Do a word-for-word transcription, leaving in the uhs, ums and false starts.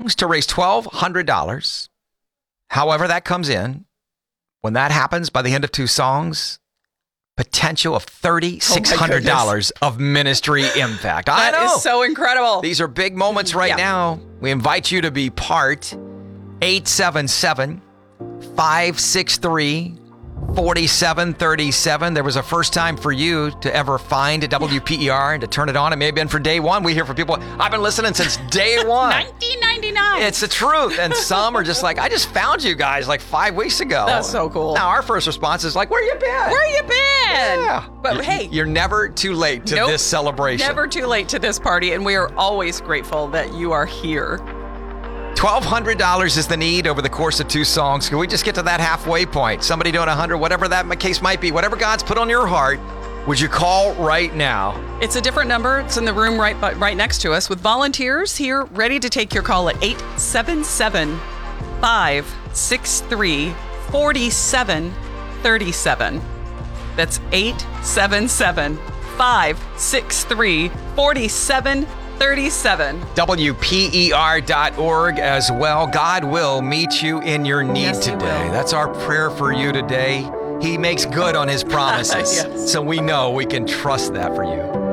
songs to raise twelve hundred dollars. However that comes in, when that happens by the end of two songs, potential of three thousand six hundred dollars oh of ministry impact. I That know. is so incredible. These are big moments right Yeah. now. We invite you to be part. eight seven seven, five six three, four seven three seven. There was a first time for you to ever find a W P E R and to turn it on. It may have been for day one. We hear from people, I've been listening since day one. nineteen ninety-nine. It's the truth. And some are just like, I just found you guys like five weeks ago. That's so cool. Now, our first response is like, where you been? Where you been? Yeah. But You- hey, You're never too late to Nope. this celebration. never too late to this party, and we are always grateful that you are here. twelve hundred dollars is the need over the course of two songs. Can we just get to that halfway point? Somebody doing one hundred, whatever that case might be, whatever God's put on your heart, would you call right now? It's a different number. It's in the room right bu- right next to us with volunteers here ready to take your call at eight seven seven, five six three, four seven three seven. That's eight seven seven, five six three, four seven three seven. W P E R dot org as well. God will meet you in your need Yes, He today. will. That's our prayer for you today. He makes good on his promises. Yes. So we know we can trust that for you.